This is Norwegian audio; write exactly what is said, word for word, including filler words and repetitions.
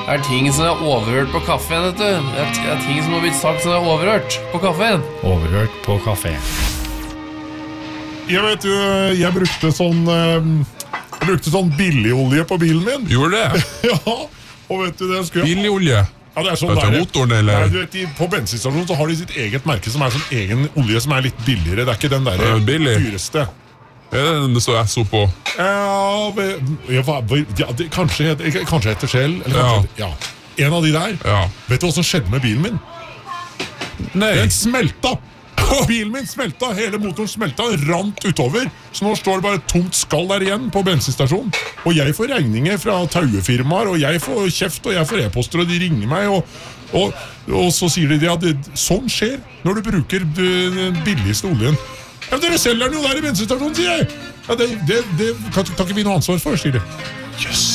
Det er ting som er overhørt på kaffen, vet du. Det er, det er ting som har blitt sagt som er overhørt på kaffen. Overhørt på kafé. Jeg vet jo, jeg brukte sånn Jeg brukte sånn billigolje på bilen min. Gjorde det? Ja, og vet du det jeg skulle Billigolje? Ja, det er sånn Vet du, der, motoren, eller? Nei, du vet, på bensinstasjonen så har de sitt eget merke som er sånn egen olje som er litt billigere. Det er ikke den der Uh, billig. dyreste. Er det den det står Esso på? Ja, ve- ja, hva- ja det, kanskje, het- kanskje etter Shell eller Ja. kanskje, ja. En av de der. Ja. Vet du hva som skjedde med bilen min? Nei. Den smelta! Bilen min smelta, hele motoren smelta, rant utover. Så nå står det bare et tomt skall der igjen på bensinstasjonen. Og jeg får regninger fra tauefirmaer, og jeg får kjeft, og jeg får e-poster, og de ringer meg, og, og, og så sier de at det, sånn skjer når du bruker den billigste oljen. Ja, dere selger den jo der i bensinstasjonen, sier jeg! Ja, det, det, det kan, kan ikke vi noe ansvar for, sier de. Jøss.